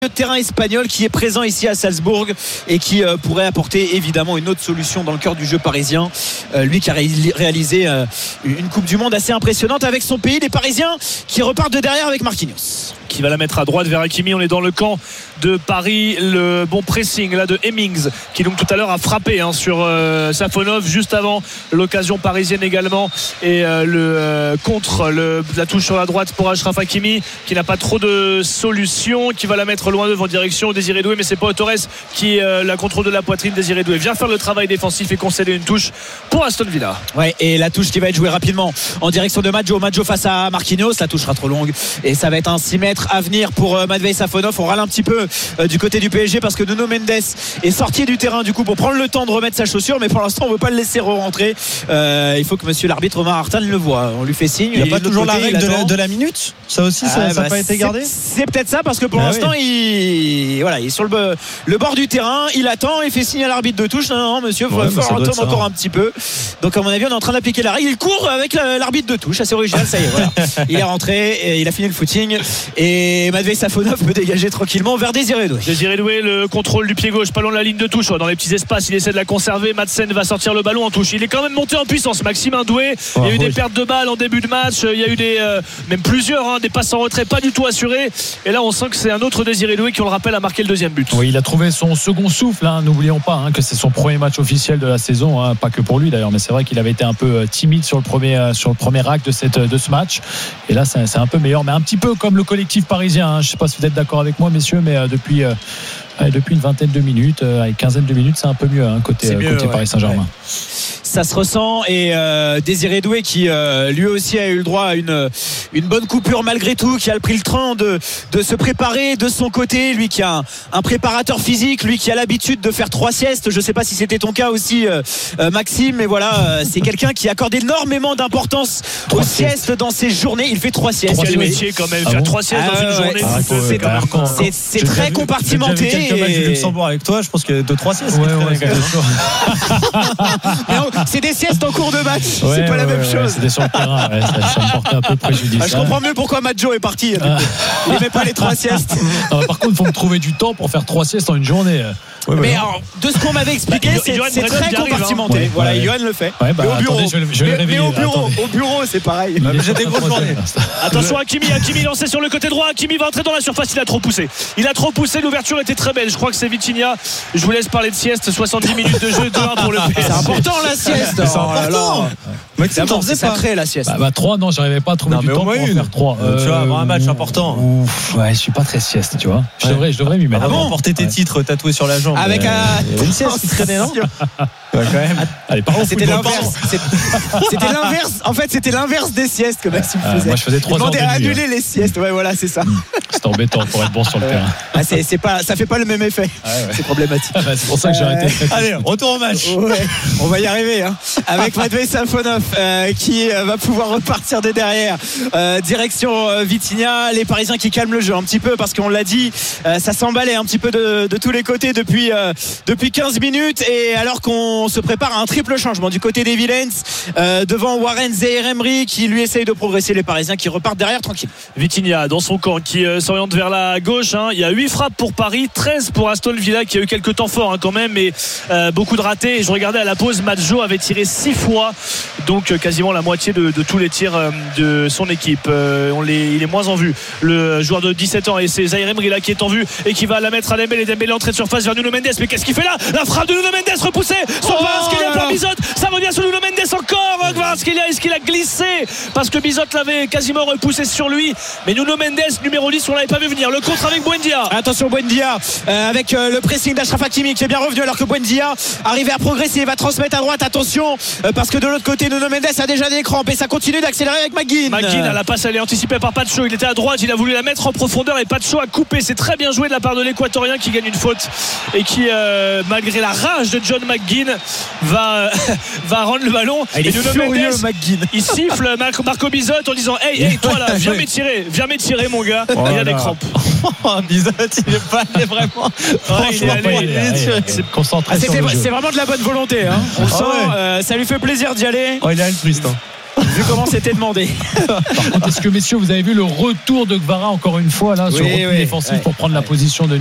de terrain espagnol qui est présent ici à Salzbourg et qui pourrait apporter évidemment une autre solution dans le cœur du jeu parisien. Lui qui a réalisé une Coupe du Monde assez impressionnante avec son pays. Les Parisiens qui repartent de derrière avec Marquinhos, qui va la mettre à droite vers Hakimi. On est dans le camp de Paris, le bon pressing là de Hemmings qui donc tout à l'heure a frappé sur Safonov juste avant l'occasion parisienne également, et contre la touche sur la droite pour Achraf Hakimi qui n'a pas trop de solution, qui va la mettre loin devant direction Désiré Doué, mais c'est pas Torres qui la contrôle de la poitrine. Désiré Doué vient faire le travail défensif et concéder une touche pour Aston Villa. Ouais, et la touche qui va être jouée rapidement en direction de Maggio face à Marquinhos. La touche sera trop longue et ça va être un 6 mètres à venir pour Matvei Safonov. On râle un petit peu du côté du PSG parce que Nuno Mendes est sorti du terrain du coup pour prendre le temps de remettre sa chaussure, mais pour l'instant on ne veut pas le laisser rentrer. Il faut que monsieur l'arbitre Omar Hartan le voit. On lui fait signe. Il n'y a pas toujours la règle de la minute. Ça aussi, ça n'a pas été gardé. C'est peut-être ça, parce que pour l'instant il est sur le bord du terrain, il attend, il fait signe à l'arbitre de touche. Non monsieur, il faut attendre encore un petit peu. Donc à mon avis on est en train d'appliquer la règle. Il court avec l'arbitre de touche, assez original. Ça y est, voilà. Il est rentré et il a fini le footing, et Matvei Safonov peut dégager tranquillement vers Désiré Doué. Désiré Doué, le contrôle du pied gauche, pas loin de la ligne de touche, dans les petits espaces, il essaie de la conserver. Madsen va sortir le ballon en touche. Il est quand même monté en puissance, Maximin Doué. Il y a eu des pertes de balles en début de match, il y a eu même plusieurs des passes en retrait pas du tout assurées, et là on sent que c'est un autre Désiré Doué qui, on le rappelle, a marqué le deuxième but. Oui, il a trouvé son second souffle, n'oublions pas que c'est son premier match officiel de la saison, pas que pour lui d'ailleurs, mais c'est vrai qu'il avait été un peu timide sur le premier acte de ce match, et là c'est un peu meilleur, mais un petit peu comme le collectif parisien, je ne sais pas si vous êtes d'accord avec moi messieurs, mais depuis une vingtaine de minutes, une quinzaine de minutes, c'est un peu mieux côté Paris Saint-Germain. Ouais. Ça se ressent, et Désiré Doué qui lui aussi a eu le droit à une bonne coupure malgré tout, qui a pris le temps de se préparer de son côté, lui qui a un préparateur physique, lui qui a l'habitude de faire 3 siestes. Je ne sais pas si c'était ton cas aussi Maxime, mais voilà, c'est quelqu'un qui accorde énormément d'importance aux siestes dans ses journées. Il fait 3 siestes. Quel métier quand même, faire 3 siestes dans une journée. C'est très compartimenté. J'ai vu quelques matchs du Luxembourg avec toi, je pense que 2-3 siestes. C'est des siestes en cours de match, c'est pas la même chose. C'était sur le terrain, ça me portait un peu préjudice. Je comprends mieux pourquoi Maggio est parti. Il n'aimait pas les 3 siestes. Par contre, il faut me trouver du temps pour faire 3 siestes en une journée. Mais alors, de ce qu'on m'avait expliqué, c'est très compartimenté. Voilà, Johan le fait. Mais au bureau, au bureau, c'est pareil. J'ai des grosses journées. Attention, Hakimi lancé sur le côté droit. Hakimi va entrer dans la surface. Il a trop poussé. L'ouverture était très belle. Je crois que c'est Vitinha. Je vous laisse parler de sieste. 70 minutes de jeu, 2-1 pour le PSG. C'est important la sieste. C'est important. Maxime, t'en faisais sacré la sieste. 3, non, j'arrivais pas à trouver du temps pour en faire 3. Tu vois, avant un match important. Ouais, je suis pas très sieste, tu vois. Je devrais m'y mettre. Avant, porter tes titres tatoués sur la jambe. Avec une sieste qui traînait, non? Ouais, quand même. Allez, pardon, c'était l'inverse. C'était l'inverse. En fait, c'était l'inverse des siestes que Maxime faisait. Moi, je faisais 3 heures de nuit. Il demandait à annuler les siestes. Ouais, voilà, c'est ça. C'était embêtant pour être bon sur le terrain. Ça fait pas le même effet. C'est problématique. C'est pour ça que j'ai arrêté. Allez, retour au match. Ouais, on va y arriver. Avec Matvei Safonov qui va pouvoir repartir de derrière. Direction Vitinha. Les Parisiens qui calment le jeu un petit peu, parce qu'on l'a dit, ça s'emballait un petit peu de tous les côtés depuis 15 minutes, et alors qu'on se prépare à un triple changement du côté des Villains, devant Warren Zaïre-Emery qui lui essaye de progresser. Les Parisiens qui repartent derrière tranquille. Vitinha dans son camp qui s'oriente vers la gauche. Il y a 8 frappes pour Paris, 13 pour Aston Villa qui a eu quelques temps forts quand même, mais beaucoup de ratés. Et je regardais à la pause, Maggio avait tiré 6 fois, donc quasiment la moitié de tous les tirs de son équipe. Il est moins en vue, le joueur de 17 ans, et c'est Zaïre-Emery là qui est en vue et qui va la mettre à Dembélé. Dembélé entrée de surface vers Nuno Mendes, mais qu'est-ce qu'il fait là? La frappe de Nuno Mendes repoussée sur Kvaratskhelia par Bizot. Ça revient sur Nuno Mendes encore. Kvaratskhelia, est-ce qu'il a glissé parce que Bizot l'avait quasiment repoussé sur lui? Mais Nuno Mendes, numéro 10, on l'avait pas vu venir. Le contre avec Buendia. Attention Buendia avec le pressing d'Achraf Hakimi qui est bien revenu, alors que Buendia arrivait à progresser. Il va transmettre à droite. Attention parce que de l'autre côté Nuno Mendes a déjà des crampes et ça continue d'accélérer avec McGinn. À la passe, elle est anticipée par Pacho. Il était à droite, il a voulu la mettre en profondeur et Pacho a coupé. C'est très bien joué de la part de l'Équatorien qui gagne une faute et qui malgré la rage de John McGinn va rendre le ballon. Il est furieux McGinn. Il siffle Marco Bizot en disant hey toi là, viens m'étirer mon gars. Il a des crampes. Bizot, il est pas allé vraiment. C'est concentré. C'est vraiment de la bonne volonté. On sent, ça lui fait plaisir d'y aller. Il est altruiste. vu comment c'était demandé. Par contre, est-ce que messieurs, vous avez vu le retour de Kvara encore une fois là sur le repli défensif pour prendre la position de